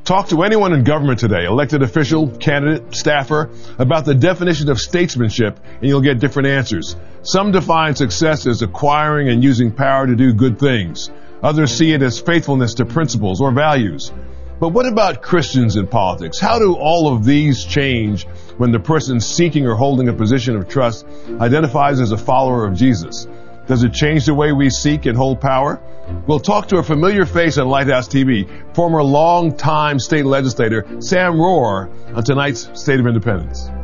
Talk to anyone in government today, elected official, candidate, staffer, about the definition of statesmanship, and you'll get different answers. Some define success as acquiring and using power to do good things. Others see it as faithfulness to principles or values. But what about Christians in politics? How do all of these change when the person seeking or holding a position of trust identifies as a follower of Jesus? Does it change the way we seek and hold power? We'll talk to a familiar face on Lighthouse TV, former longtime state legislator Sam Rohrer, on tonight's State of Independence.